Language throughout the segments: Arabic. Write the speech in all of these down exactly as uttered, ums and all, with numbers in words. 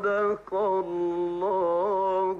صدق الله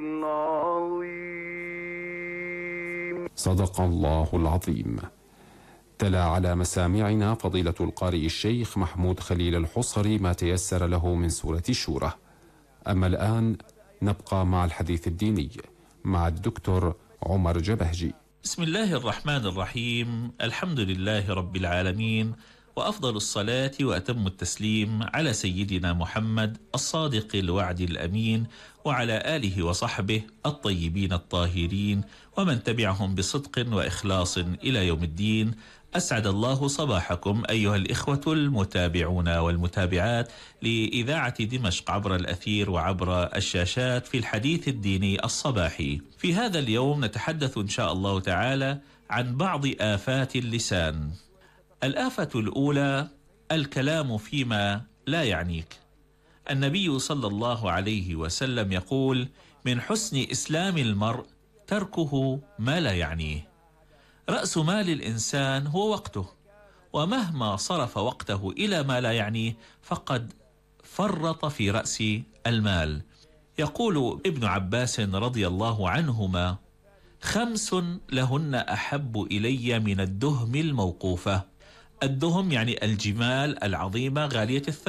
العظيم. صدق الله العظيم. تلا على مسامعنا فضيلة القارئ الشيخ محمود خليل الحصري ما تيسر له من سورة الشورى. أما الآن نبقى مع الحديث الديني مع الدكتور عمر جبهجي. بسم الله الرحمن الرحيم. الحمد لله رب العالمين، وأفضل الصلاة وأتم التسليم على سيدنا محمد الصادق الوعد الأمين، وعلى آله وصحبه الطيبين الطاهرين، ومن تبعهم بصدق وإخلاص إلى يوم الدين. أسعد الله صباحكم أيها الإخوة المتابعون والمتابعات لإذاعة دمشق عبر الأثير وعبر الشاشات في الحديث الديني الصباحي. في هذا اليوم نتحدث إن شاء الله تعالى عن بعض آفات اللسان. الآفة الأولى الكلام فيما لا يعنيك. النبي صلى الله عليه وسلم يقول: من حسن إسلام المرء تركه ما لا يعنيه. رأس مال الإنسان هو وقته، ومهما صرف وقته إلى ما لا يعنيه فقد فرط في رأس المال. يقول ابن عباس رضي الله عنهما: خمس لهن أحب إلي من الدهم الموقوفة. الدهم يعني الجمال العظيمة غالية الثمن.